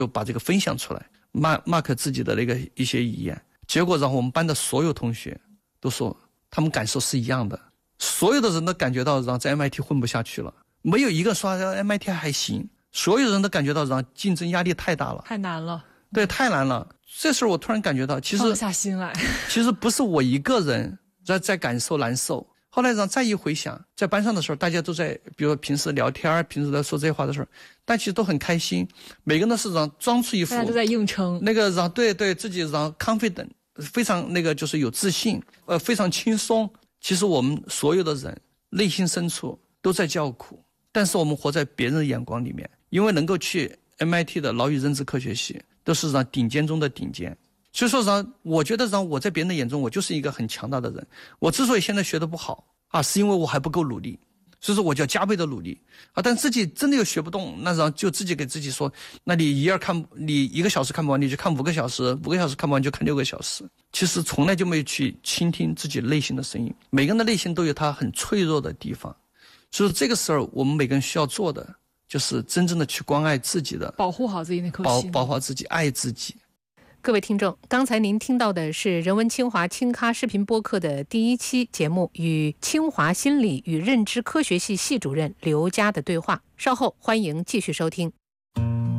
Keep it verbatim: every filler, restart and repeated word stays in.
就把这个分享出来，马马克自己的那个一些遗言。结果然后我们班的所有同学都说他们感受是一样的，所有的人都感觉到然后在 M I T 混不下去了，没有一个说 M I T 还行，所有人都感觉到然后竞争压力太大了， 太难了。 对，太难了。这时候我突然感觉到其实放下心来， 其实不是我一个人在在感受难受。后来然后再一回想，在班上的时候大家都在比如说平时聊天，平时在说这些话的时候，但其实都很开心，每个人都是让装出一副大家都在硬撑那个让对对自己让 confident 非常那个就是有自信，呃非常轻松。其实我们所有的人内心深处都在叫苦，但是我们活在别人的眼光里面，因为能够去 M I T 的脑与认知科学系都是让顶尖中的顶尖，所以说让我觉得让我在别人的眼中我就是一个很强大的人。我之所以现在学得不好啊，是因为我还不够努力，所以说我就要加倍的努力啊。但自己真的又学不动，那然后就自己给自己说，那你一二看你一个小时看不完，你就看五个小时，五个小时看不完就看六个小时。其实从来就没有去倾听自己内心的声音，每个人的内心都有他很脆弱的地方，所以这个时候我们每个人需要做的就是真正的去关爱自己的， 保护好自己那颗心， 保保护好自己，爱自己。 各位听众，刚才您听到的是人文清华轻咖视频播客的第一期节目，与清华心理与认知科学系系主任刘佳的对话。稍后欢迎继续收听。